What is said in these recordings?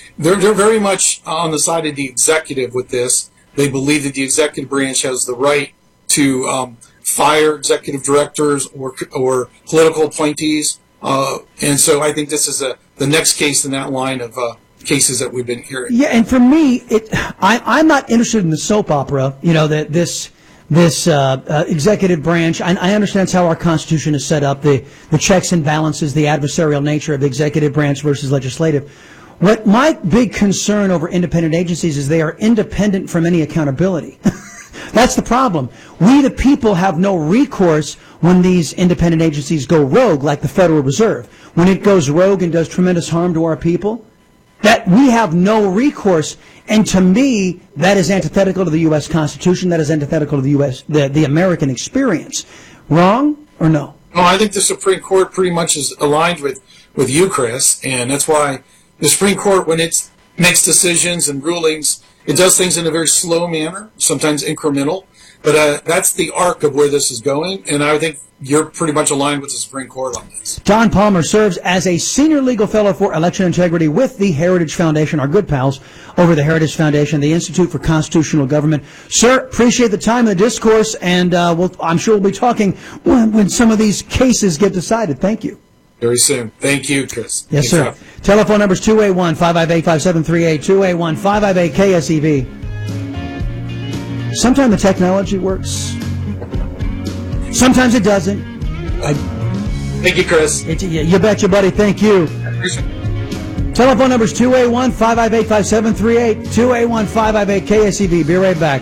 they're very much on the side of the executive with this. They believe that the executive branch has the right to fire executive directors or political appointees. And so I think this is the next case in that line of cases that we've been hearing. Yeah, and for me, I'm not interested in the soap opera, that this executive branch. I understand how our Constitution is set up, the checks and balances, the adversarial nature of the executive branch versus legislative. What my big concern over independent agencies is they are independent from any accountability. That's the problem. We, the people, have no recourse when these independent agencies go rogue, like the Federal Reserve. When it goes rogue and does tremendous harm to our people, that we have no recourse. And to me, that is antithetical to the U.S. Constitution. That is antithetical to the American experience. Wrong or no? No, I think the Supreme Court pretty much is aligned with you, Chris, and that's why the Supreme Court, when it makes decisions and rulings, it does things in a very slow manner, sometimes incremental, but that's the arc of where this is going, and I think you're pretty much aligned with the Supreme Court on this. Don Palmer serves as a senior legal fellow for election integrity with the Heritage Foundation, our good pals over the Heritage Foundation, the Institute for Constitutional Government. Sir, appreciate the time and the discourse, and I'm sure we'll be talking when some of these cases get decided. Thank you. Very soon. Thank you, Chris. Yes, sir. Telephone number is 281-558-5738, 281-558-KSEV. Sometimes the technology works. Sometimes it doesn't. Thank you, Chris. You betcha, buddy. Thank you. Telephone number is 281-558-5738, 281-558-KSEV. Be right back.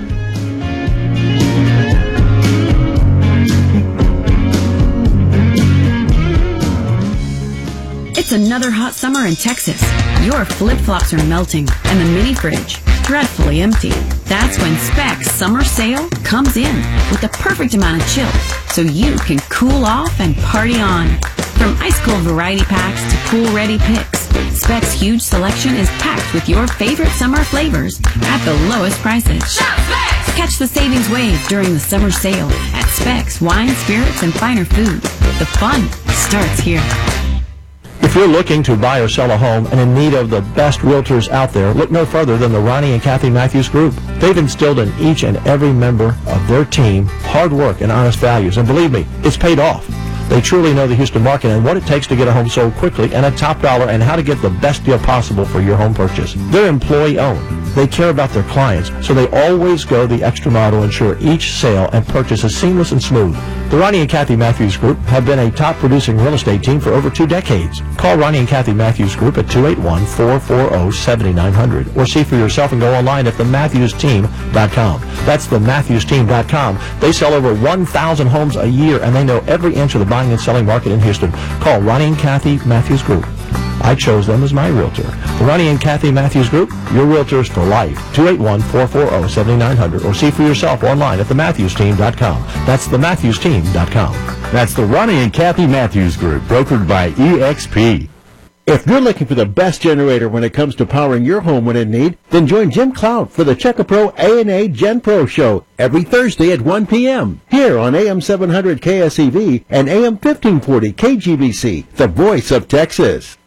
It's another hot summer in Texas. Your flip-flops are melting and the mini fridge dreadfully empty. That's when Specs Summer Sale comes in with the perfect amount of chill so you can cool off and party on. From ice-cold variety packs to pool-ready picks, Specs' huge selection is packed with your favorite summer flavors at the lowest prices. Shop Specs! Catch the savings wave during the summer sale at Specs Wine, Spirits, and Finer Food. The fun starts here. If you're looking to buy or sell a home and in need of the best realtors out there, look no further than the Ronnie and Kathy Matthews Group. They've instilled in each and every member of their team hard work and honest values, and believe me, it's paid off. They truly know the Houston market and what it takes to get a home sold quickly and at top dollar and how to get the best deal possible for your home purchase. They're employee-owned. They care about their clients, so they always go the extra mile to ensure each sale and purchase is seamless and smooth. The Ronnie and Kathy Matthews Group have been a top-producing real estate team for over 2 decades. Call Ronnie and Kathy Matthews Group at 281-440-7900 or see for yourself and go online at thematthewsteam.com. That's thematthewsteam.com. They sell over 1,000 homes a year, and they know every inch of the buying and selling market in Houston. Call Ronnie and Kathy Matthews Group. I chose them as my realtor. The Ronnie and Kathy Matthews Group, your realtors for life. 281-440-7900 or see for yourself online at thematthewsteam.com. That's thematthewsteam.com. That's the Ronnie and Kathy Matthews Group, brokered by EXP. If you're looking for the best generator when it comes to powering your home when in need, then join Jim Cloud for the Checker Pro A&A Gen Pro Show every Thursday at 1 p.m. here on AM 700 KSEV and AM 1540 KGBC, the voice of Texas.